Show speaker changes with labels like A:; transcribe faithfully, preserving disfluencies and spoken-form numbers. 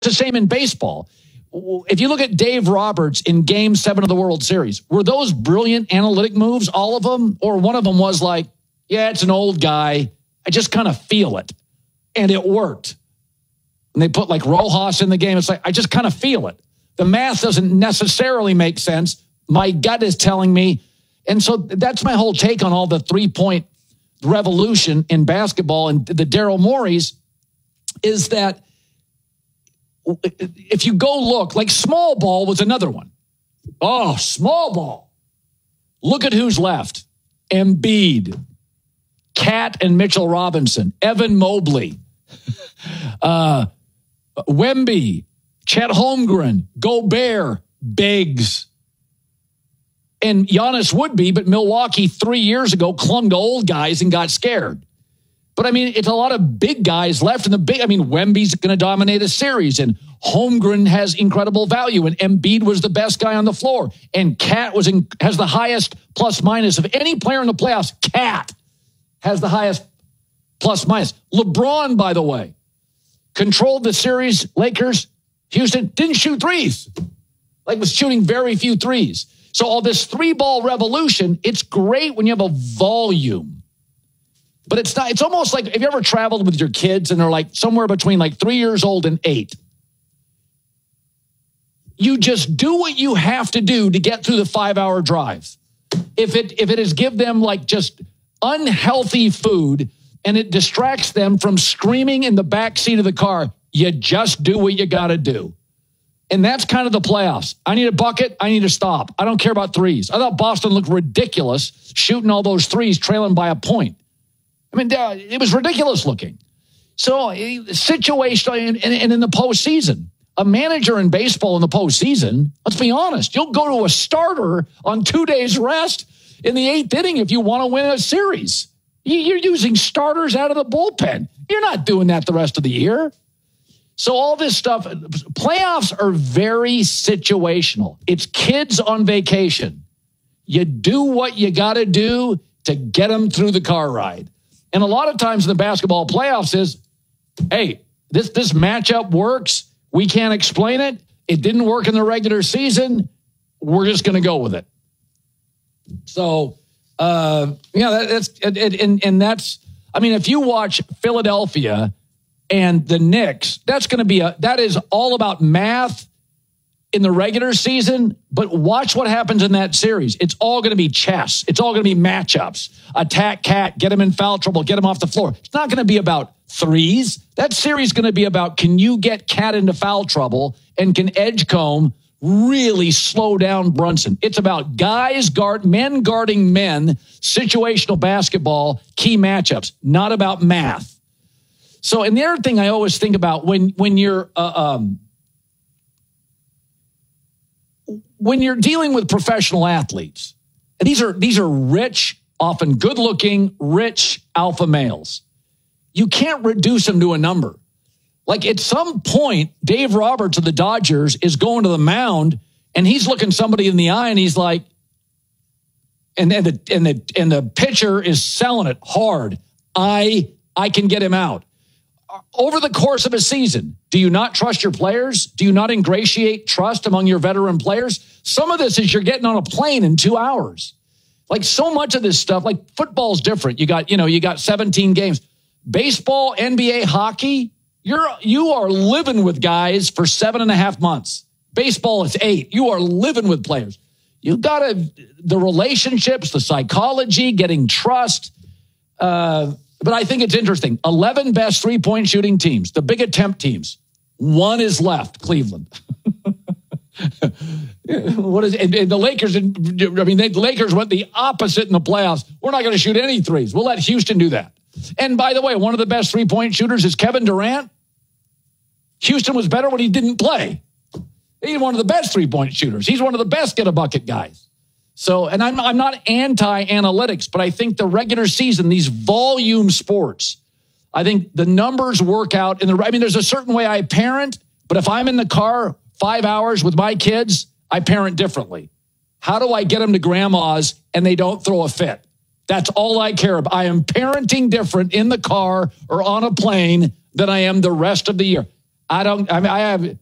A: the same in baseball. If you look at Dave Roberts in Game seven of the World Series, were those brilliant analytic moves, all of them? Or one of them was like, yeah, it's an old guy. I just kind of feel it. And it worked. And they put like Rojas in the game. It's like, I just kind of feel it. The math doesn't necessarily make sense. My gut is telling me. And so that's my whole take on all the three-point revolution in basketball. And the Daryl Morey's is that if you go look, like small ball was another one. Oh, small ball. Look at who's left. Embiid, Cat and Mitchell Robinson, Evan Mobley, uh, Wemby, Chet Holmgren, Gobert, Biggs. And Giannis would be, but Milwaukee three years ago clung to old guys and got scared. But, I mean, it's a lot of big guys left in the big. I mean, Wemby's going to dominate a series, and Holmgren has incredible value, and Embiid was the best guy on the floor, and Cat was in, has the highest plus minus of any player in the playoffs. Cat has the highest plus minus. LeBron, by the way, controlled the series. Lakers, Houston, didn't shoot threes. Like, was shooting very few threes. So all this three-ball revolution, it's great when you have a volume. But it's not, it's almost like, have you ever traveled with your kids and they're like somewhere between like three years old and eight? You just do what you have to do to get through the five-hour drive. If it if it is give them like just unhealthy food and it distracts them from screaming in the back seat of the car, you just do what you got to do. And that's kind of the playoffs. I need a bucket. I need to stop. I don't care about threes. I thought Boston looked ridiculous shooting all those threes, trailing by a point. I mean, it was ridiculous looking. So, situational, and, and in the postseason, a manager in baseball in the postseason, let's be honest, you'll go to a starter on two days rest in the eighth inning if you want to win a series. You're using starters out of the bullpen. You're not doing that the rest of the year. So all this stuff, playoffs are very situational. It's kids on vacation. You do what you got to do to get them through the car ride. And a lot of times in the basketball playoffs is, hey, this, this matchup works. We can't explain it. It didn't work in the regular season. We're just going to go with it. So, uh, yeah, that, that's, and, and, and that's, I mean, if you watch Philadelphia and the Knicks, that's going to be a, that is all about math in the regular season, but watch what happens in that series. It's all going to be chess. It's all going to be matchups. Attack Cat, get him in foul trouble, get him off the floor. It's not going to be about threes. That series is going to be about, can you get Cat into foul trouble, and can Edgecombe really slow down Brunson? It's about guys guard, men guarding men, situational basketball, key matchups, not about math. So, and the other thing I always think about when, when you're, uh, um, when you're dealing with professional athletes, and these are these are rich, often good-looking, rich alpha males, you can't reduce them to a number. Like at some point, Dave Roberts of the Dodgers is going to the mound, and he's looking somebody in the eye, and he's like, and, and the and the and the pitcher is selling it hard. I I can get him out. Over the course of a season, do you not trust your players? Do you not ingratiate trust among your veteran players? Some of this is you're getting on a plane in two hours. Like so much of this stuff, like football's different. You got, you know, you got seventeen games. Baseball, N B A, hockey, you're you are living with guys for seven and a half months. Baseball is eight. You are living with players. You got to, the relationships, the psychology, getting trust. Uh, But I think it's interesting. eleven best three-point shooting teams, the big attempt teams. One is left, Cleveland. What is and, and the Lakers? I mean, the Lakers went the opposite in the playoffs. We're not going to shoot any threes. We'll let Houston do that. And by the way, one of the best three-point shooters is Kevin Durant. Houston was better when he didn't play. He's one of the best three-point shooters. He's one of the best get-a-bucket guys. So, and I'm, I'm not anti-analytics, but I think the regular season, these volume sports, I think the numbers work out. In the, I mean, there's a certain way I parent, but if I'm in the car five hours with my kids, I parent differently. How do I get them to grandma's and they don't throw a fit? That's all I care about. I am parenting different in the car or on a plane than I am the rest of the year. I don't, I mean, I have